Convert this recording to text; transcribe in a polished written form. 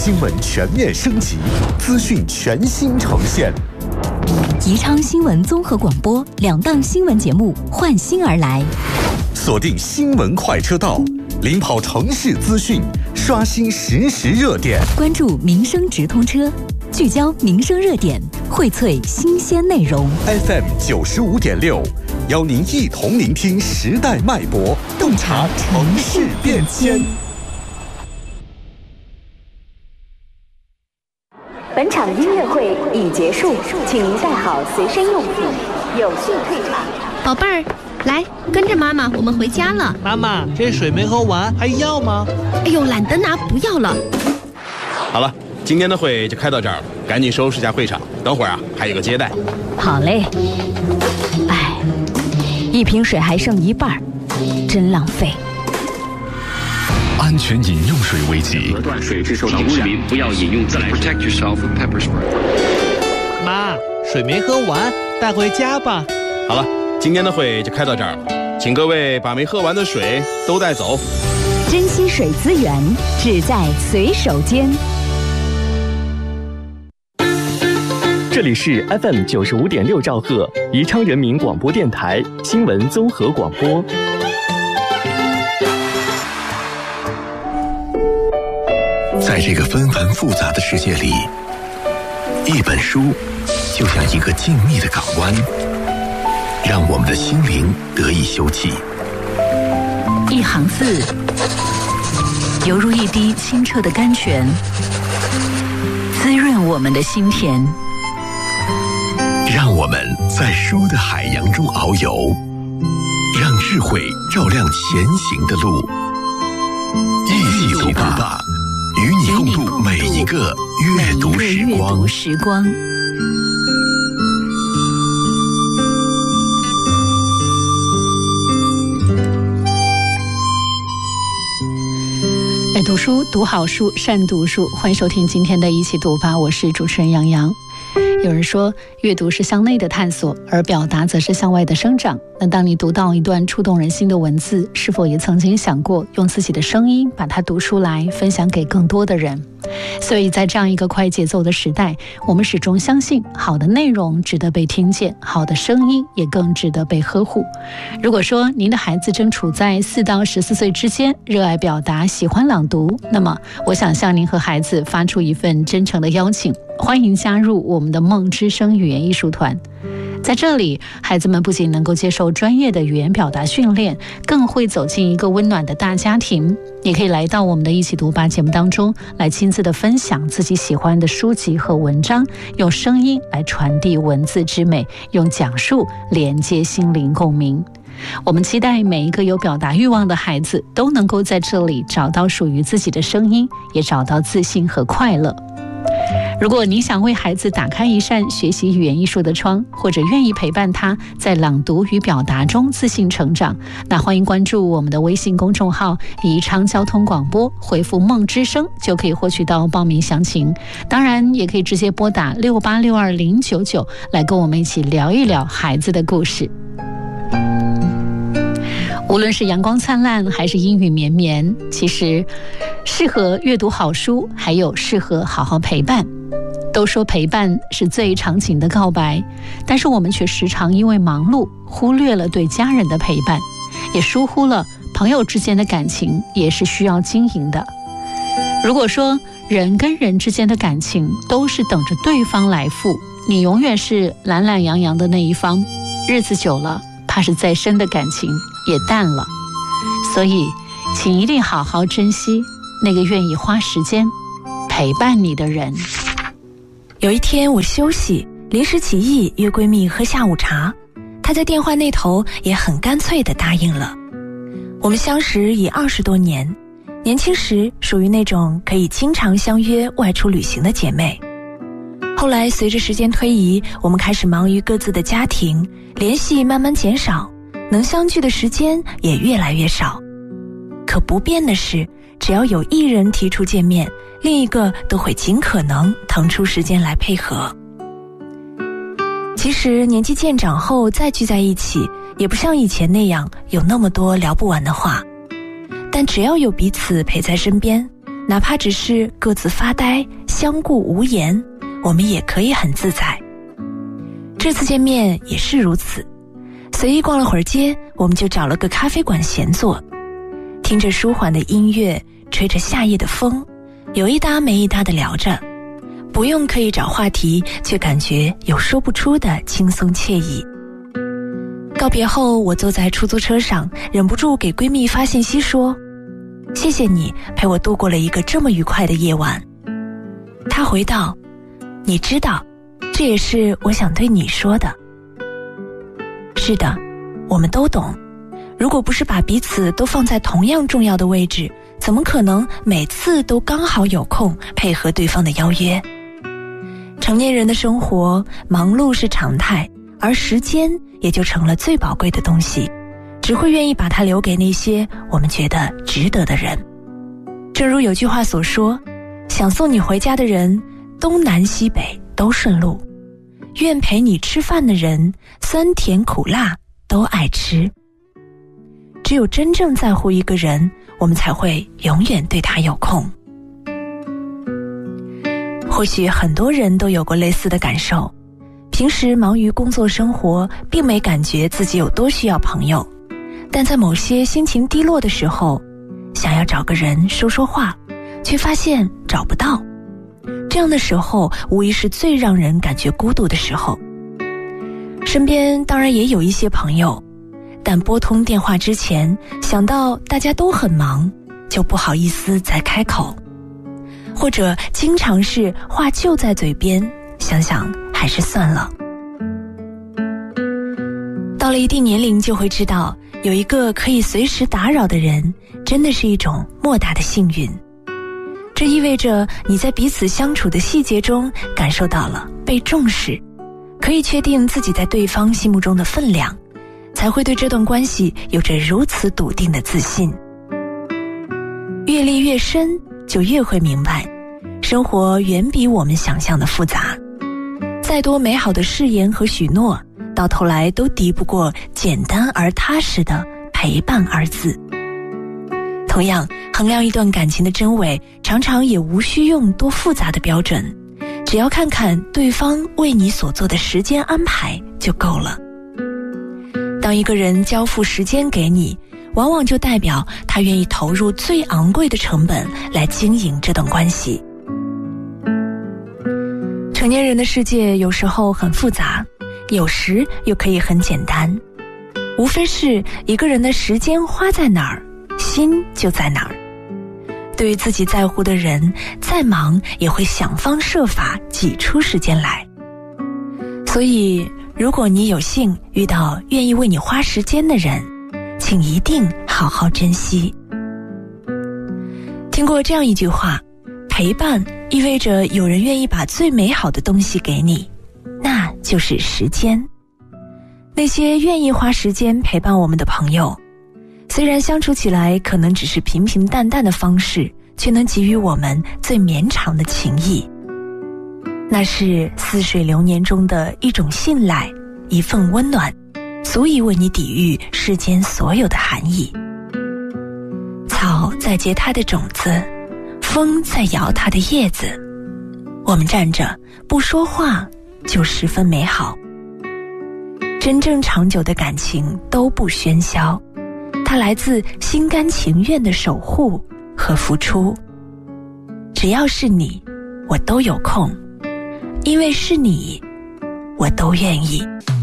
新闻全面升级，资讯全新呈现。 宜昌新闻综合广播2档新闻节目换新而来， 锁定新闻快车道，领跑城市资讯，刷新实时热点， 关注民生直通车，聚焦民生热点，荟萃新鲜内容。 FM 95.6，邀您一同聆听时代脉搏，洞察城市变迁。 本场音乐会已结束，请您带好随身用品，有序退场。 宝贝儿，来跟着妈妈，我们回家了。 妈妈，这水没喝完，还要吗？ 哎呦，懒得拿，不要了。 好了，今天的会就开到这儿了，赶紧收拾下会场，等会儿啊还有个接待。 好嘞。哎，一瓶水还剩一半，真浪费。 安全饮用水危机， 断水是受到污染，不要饮用自来水。Protect yourself with pepper spray。 妈，水没喝完，带回家吧。 好了，今天的会就开到这儿了，请各位把没喝完的水都带走。 珍惜水资源，只在随手间。 这里是 FM 95.6兆赫，宜昌人民广播电台新闻综合广播。 在这个纷繁复杂的世界里，一本书就像一个静谧的港湾，让我们的心灵得以休憩。 一行字，犹如一滴清澈的甘泉，滋润我们的心田。 让我们在书的海洋中遨游，让智慧照亮前行的路。一起读吧，与你共度每一个阅读时光。 爱读书，读好书，善读书。欢迎收听今天的一起读吧，我是主持人杨洋。有人说，阅读是向内的探索，而表达则是向外的生长。那当你读到一段触动人心的文字，是否也曾经想过用自己的声音把它读出来，分享给更多的人？所以在这样一个快节奏的时代，我们始终相信好的内容值得被听见，好的声音也更值得被呵护。如果说您的孩子正处在4到14岁之间，热爱表达，喜欢朗读，那么我想向您和孩子发出一份真诚的邀请，欢迎加入我们的梦之声语言艺术团。在这里，孩子们不仅能够接受专业的语言表达训练，更会走进一个温暖的大家庭。也可以来到我们的一起读吧节目当中，来亲自的分享自己喜欢的书籍和文章，用声音来传递文字之美，用讲述连接心灵共鸣。我们期待每一个有表达欲望的孩子都能够在这里找到属于自己的声音，也找到自信和快乐。如果你想为孩子打开一扇学习语言艺术的窗，或者愿意陪伴他在朗读与表达中自信成长，那欢迎关注我们的微信公众号宜昌交通广播，回复梦之声就可以获取到报名详情。当然也可以直接拨打6862-099来跟我们一起聊一聊孩子的故事。无论是阳光灿烂还是阴雨绵绵，其实适合阅读好书，还有适合好好陪伴。都说陪伴是最长情的告白，但是我们却时常因为忙碌忽略了对家人的陪伴，也疏忽了朋友之间的感情也是需要经营的。如果说人跟人之间的感情都是等着对方来付，你永远是懒懒洋洋的那一方，日子久了，怕是再深的感情也淡了。所以请一定好好珍惜那个愿意花时间陪伴你的人。 有一天我休息，临时起意约闺蜜喝下午茶，她在电话那头也很干脆地答应了。我们相识已20多年，年轻时属于那种可以经常相约外出旅行的姐妹。后来随着时间推移，我们开始忙于各自的家庭，联系慢慢减少，能相聚的时间也越来越少。可不变的是，只要有一人提出见面，另一个都会尽可能腾出时间来配合。其实年纪渐长后再聚在一起，也不像以前那样有那么多聊不完的话，但只要有彼此陪在身边， 哪怕只是各自发呆，相顾无言，我们也可以很自在。这次见面也是如此，随意逛了会儿街，我们就找了个咖啡馆闲坐，听着舒缓的音乐，吹着夏夜的风，有一搭没一搭地聊着，不用刻意找话题，却感觉有说不出的轻松惬意。告别后，我坐在出租车上，忍不住给闺蜜发信息说，谢谢你陪我度过了一个这么愉快的夜晚。她回道，你知道，这也是我想对你说的。是的，我们都懂，如果不是把彼此都放在同样重要的位置，怎么可能每次都刚好有空配合对方的邀约？成年人的生活，忙碌是常态，而时间也就成了最宝贵的东西，只会愿意把它留给那些我们觉得值得的人。正如有句话所说，想送你回家的人，东南西北都顺路，愿陪你吃饭的人，酸甜苦辣都爱吃。只有真正在乎一个人，我们才会永远对他有空。或许很多人都有过类似的感受，平时忙于工作生活，并没感觉自己有多需要朋友，但在某些心情低落的时候，想要找个人说说话，却发现找不到。这样的时候，无疑是最让人感觉孤独的时候。身边当然也有一些朋友，但拨通电话之前，想到大家都很忙，就不好意思再开口，或者经常是话就在嘴边，想想还是算了。到了一定年龄，就会知道有一个可以随时打扰的人，真的是一种莫大的幸运。这意味着你在彼此相处的细节中感受到了被重视，可以确定自己在对方心目中的分量，才会对这段关系有着如此笃定的自信。阅历越深，就越会明白，生活远比我们想象的复杂。再多美好的誓言和许诺，到头来都敌不过简单而踏实的陪伴二字。同样，衡量一段感情的真伪，常常也无需用多复杂的标准，只要看看对方为你所做的时间安排就够了。当一个人交付时间给你，往往就代表他愿意投入最昂贵的成本来经营这段关系。成年人的世界有时候很复杂，有时又可以很简单，无非是一个人的时间花在哪儿，心就在哪儿。对于自己在乎的人，再忙也会想方设法挤出时间来。所以如果你有幸遇到愿意为你花时间的人，请一定好好珍惜。听过这样一句话，陪伴意味着有人愿意把最美好的东西给你，那就是时间。那些愿意花时间陪伴我们的朋友，虽然相处起来可能只是平平淡淡的方式，却能给予我们最绵长的情谊。那是似水流年中的一种信赖，一份温暖，足以为你抵御世间所有的寒意。草在结它的种子，风在摇它的叶子，我们站着不说话，就十分美好。真正长久的感情都不喧嚣，它来自心甘情愿的守护和付出。只要是你，我都有空，因为是你，我都愿意。